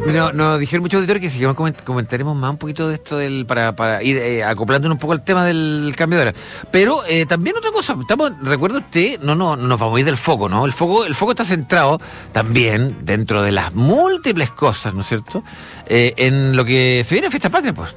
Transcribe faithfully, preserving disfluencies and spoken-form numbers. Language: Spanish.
No, nos dijeron muchos auditores que si que coment- comentaremos más un poquito de esto del para, para ir eh, acoplándonos un poco al tema del cambio de hora. Pero eh, también otra cosa, estamos, recuerda usted, no, no, no nos vamos a ir del foco, ¿no? El foco, el foco está centrado también dentro de las múltiples cosas, ¿no es cierto? Eh, en lo que se viene en Fiesta Patria, pues.